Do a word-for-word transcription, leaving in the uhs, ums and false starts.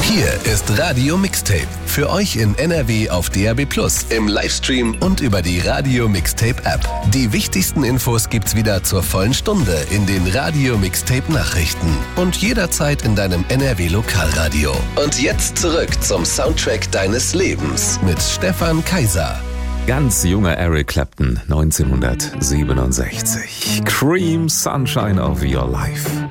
Hier ist Radio Mixtape. Für euch in N R W auf D A B plus, im Livestream und über die Radio Mixtape App. Die wichtigsten Infos gibt's wieder zur vollen Stunde in den Radio Mixtape Nachrichten und jederzeit in deinem N R W Lokalradio. Und jetzt zurück zum Soundtrack deines Lebens mit Stefan Kaiser. Ganz junger Eric Clapton, neunzehnhundertsiebenundsechzig. Cream Sunshine of Your Life.